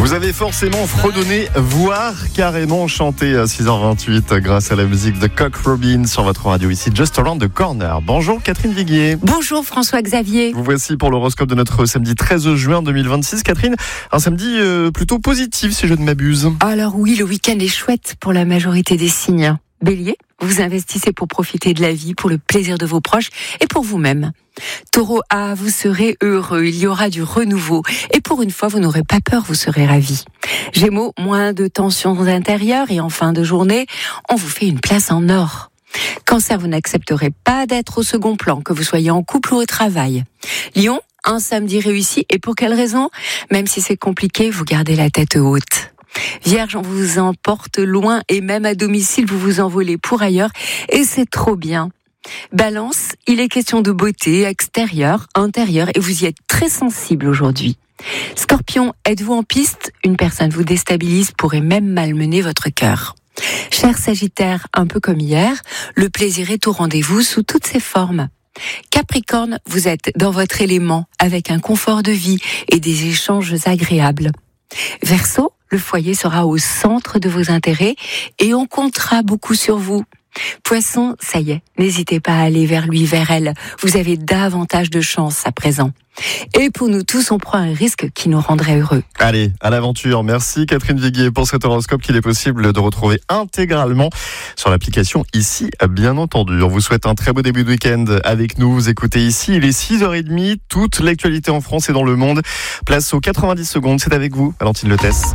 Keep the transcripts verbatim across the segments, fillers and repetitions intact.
Vous avez forcément fredonné, voire carrément chanté à six heures vingt-huit grâce à la musique de Cock Robin sur votre radio ici, Just Around the Corner. Bonjour Catherine Viguier. Bonjour François-Xavier. Vous voici pour l'horoscope de notre samedi treize juin deux mille vingt-six. Catherine, un samedi euh, plutôt positif si je ne m'abuse. Alors oui, le week-end est chouette pour la majorité des signes. Bélier, vous investissez pour profiter de la vie, pour le plaisir de vos proches et pour vous-même. Taureau A, vous serez heureux, il y aura du renouveau. Et pour une fois, vous n'aurez pas peur, vous serez ravis. Gémeaux, moins de tensions intérieures et en fin de journée, on vous fait une place en or. Cancer, vous n'accepterez pas d'être au second plan, que vous soyez en couple ou au travail. Lion, un samedi réussi. Et pour quelle raison ? Même si c'est compliqué, vous gardez la tête haute. Vierge, on vous emporte loin et même à domicile, vous vous envolez pour ailleurs et c'est trop bien. Balance, il est question de beauté extérieure, intérieure et vous y êtes très sensible aujourd'hui. Scorpion, êtes-vous en piste ? Une personne vous déstabilise, pourrait même malmener votre cœur. Cher Sagittaire, un peu comme hier, le plaisir est au rendez-vous sous toutes ses formes. Capricorne, vous êtes dans votre élément avec un confort de vie et des échanges agréables. Verseau, le foyer sera au centre de vos intérêts et on comptera beaucoup sur vous. Poisson, ça y est, n'hésitez pas à aller vers lui, vers elle. Vous avez davantage de chance à présent. Et pour nous tous, on prend un risque qui nous rendrait heureux. Allez, à l'aventure. Merci Catherine Viguier pour cet horoscope qu'il est possible de retrouver intégralement sur l'application ici, bien entendu. On vous souhaite un très beau début de week-end avec nous. Vous écoutez ici, il est six heures trente, toute l'actualité en France et dans le monde. Place aux quatre-vingt-dix secondes, c'est avec vous, Valentine Letesse.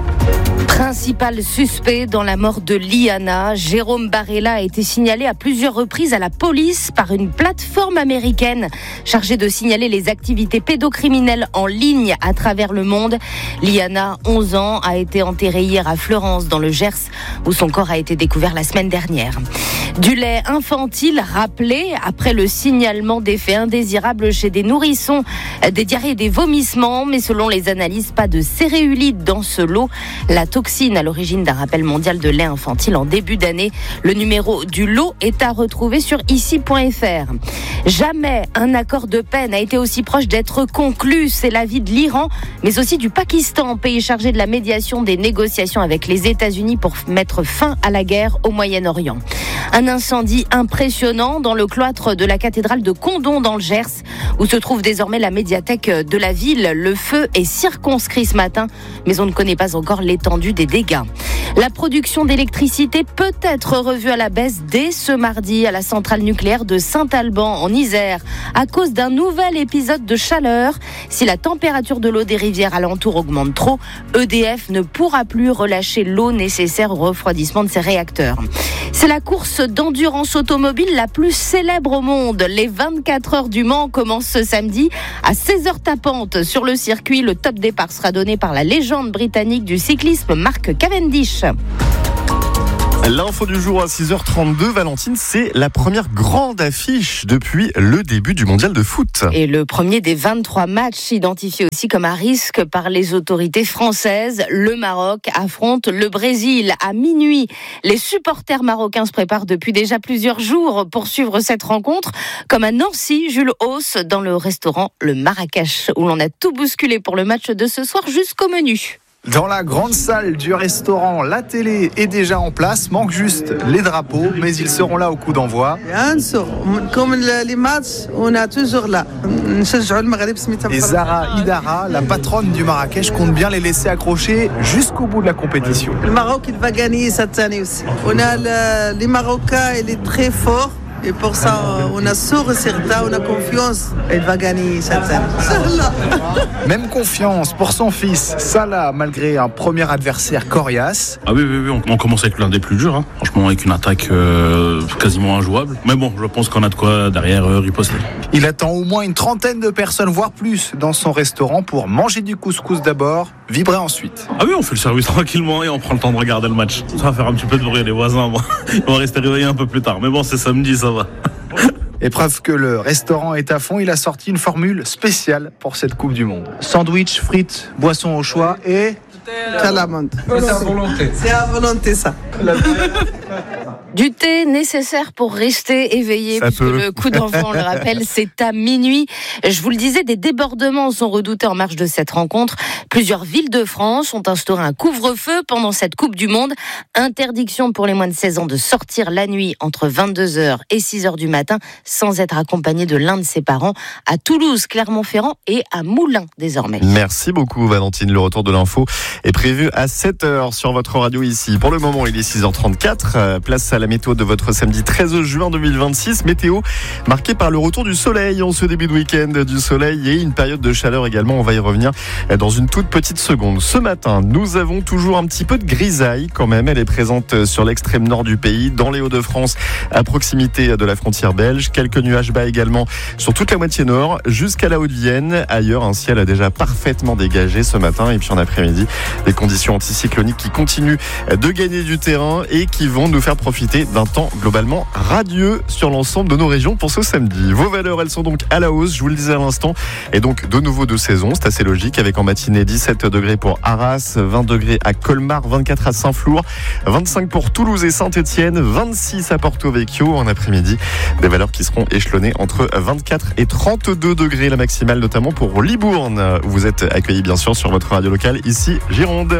Principal suspect dans la mort de Liana, Jérôme Barella a été signalé à plusieurs reprises à la police par une plateforme américaine chargée de signaler les activités pédocriminelles en ligne à travers le monde. Liana, onze ans, a été enterrée hier à Fleurance dans le Gers où son corps a été découvert la semaine dernière. Du lait infantile rappelé après le signalement d'effets indésirables chez des nourrissons, des diarrhées et des vomissements, mais selon les analyses, pas de céréulite dans ce lot. La toxine à l'origine d'un rappel mondial de lait infantile en début d'année. Le numéro du lot est à retrouver sur ici point f r. Jamais un accord de paix n'a été aussi proche d'être conclu. C'est l'avis de l'Iran, mais aussi du Pakistan, pays chargé de la médiation des négociations avec les États-Unis pour mettre fin à la guerre au Moyen-Orient. Un incendie impressionnant dans le cloître de la cathédrale de Condom dans le Gers, où se trouve désormais la médiathèque de la ville. Le feu est circonscrit ce matin, mais on ne connaît pas encore l'étendue des dégâts. La production d'électricité peut être revue à la baisse dès ce mardi à la centrale nucléaire de Saint-Alban en Isère, à cause d'un nouvel épisode de chaleur. Si la température de l'eau des rivières alentours augmente trop, E D F ne pourra plus relâcher l'eau nécessaire au refroidissement de ses réacteurs. C'est la course d'endurance automobile la plus célèbre au monde. Les vingt-quatre heures du Mans commencent ce samedi à seize heures tapantes sur le circuit. Le top départ sera donné par la légende britannique du cyclisme Mark Cavendish. L'info du jour à six heures trente-deux, Valentine, c'est la première grande affiche depuis le début du mondial de foot. Et le premier des vingt-trois matchs identifiés aussi comme à risque par les autorités françaises. Le Maroc affronte le Brésil à minuit. Les supporters marocains se préparent depuis déjà plusieurs jours pour suivre cette rencontre, comme à Nancy, Jules Hauss, dans le restaurant Le Marrakech, où l'on a tout bousculé pour le match de ce soir jusqu'au menu. Dans la grande salle du restaurant, la télé est déjà en place, manque juste les drapeaux, mais ils seront là au coup d'envoi. Comme les matchs, on est toujours là. Et Zara Idara, la patronne du Marrakech, compte bien les laisser accrocher jusqu'au bout de la compétition. Le Maroc, il va gagner cette année aussi. On a le, les Marocains, il est très fort. Et pour ça, on a sûr et certain, on a confiance. Elle va gagner cette année. Même confiance pour son fils Salah, malgré un premier adversaire coriace. Ah oui, oui, oui, on, on commence avec l'un des plus durs. Hein. Franchement, avec une attaque euh, quasiment injouable. Mais bon, je pense qu'on a de quoi derrière euh, riposter. Il attend au moins une trentaine de personnes, voire plus, dans son restaurant pour manger du couscous d'abord, vibrer ensuite. Ah oui, on fait le service tranquillement et on prend le temps de regarder le match. Ça va faire un petit peu de bruit, les voisins. Bon. Ils vont rester réveillés un peu plus tard. Mais bon, c'est samedi, ça va. Et preuve que le restaurant est à fond, il a sorti une formule spéciale pour cette Coupe du Monde. Sandwich, frites, boissons au choix et... C'est à volonté. C'est à volonté, ça. Du thé nécessaire pour rester éveillé, Ça puisque peut. le coup d'envoi, on le rappelle, c'est à minuit. Je vous le disais, des débordements sont redoutés en marge de cette rencontre. Plusieurs villes de France ont instauré un couvre-feu pendant cette Coupe du Monde. Interdiction pour les moins de seize ans de sortir la nuit entre vingt-deux heures et six heures du matin sans être accompagné de l'un de ses parents à Toulouse, Clermont-Ferrand et à Moulins désormais. Merci beaucoup Valentine. Le retour de l'info est prévu à sept heures sur votre radio ici. Pour le moment, il est six heures trente-quatre. Euh, place à la météo de votre samedi treize juin deux mille vingt-six. Météo marquée par le retour du soleil en ce début de week-end, du soleil et une période de chaleur également. On va y revenir dans une toute petite seconde. Ce matin, nous avons toujours un petit peu de grisaille quand même. Elle est présente sur l'extrême nord du pays, dans les Hauts-de-France, à proximité de la frontière belge. Quelques nuages bas également sur toute la moitié nord, jusqu'à la Haute-Vienne. Ailleurs, un ciel déjà parfaitement dégagé ce matin. Et puis en après-midi, des conditions anticycloniques qui continuent de gagner du terrain et qui vont nous faire profiter d'un temps globalement radieux sur l'ensemble de nos régions pour ce samedi. Vos valeurs, elles sont donc à la hausse, je vous le disais à l'instant, et donc de nouveau de saison, c'est assez logique, avec en matinée dix-sept degrés pour Arras, vingt degrés à Colmar, vingt-quatre à Saint-Flour, vingt-cinq pour Toulouse et Saint-Etienne, vingt-six à Porto Vecchio. En après-midi, des valeurs qui seront échelonnées entre vingt-quatre et trente-deux degrés, la maximale notamment pour Libourne. Vous êtes accueillis bien sûr sur votre radio locale, ici Gironde.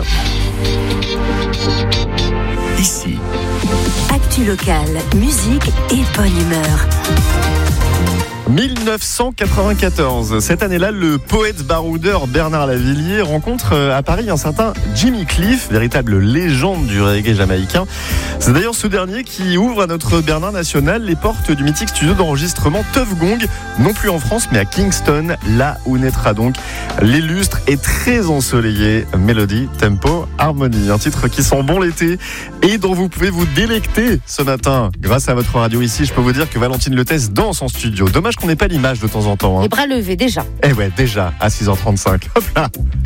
Ici. Actu locale, musique et bonne humeur. dix-neuf cent quatre-vingt-quatorze. Cette année-là, le poète baroudeur Bernard Lavilliers rencontre à Paris un certain Jimmy Cliff, véritable légende du reggae jamaïcain. C'est d'ailleurs ce dernier qui ouvre à notre Bernard national les portes du mythique studio d'enregistrement Tuff Gong, non plus en France mais à Kingston, là où naîtra donc l'illustre et très ensoleillé Melody Tempo Harmony. Un titre qui sent bon l'été et dont vous pouvez vous délecter ce matin. Grâce à votre radio ici, je peux vous dire que Valentine Letès danse en studio. Dommage qu'on n'ait pas l'image de temps en temps. Hein. Les bras levés déjà. Eh ouais, déjà, à six heures trente-cinq. Hop là.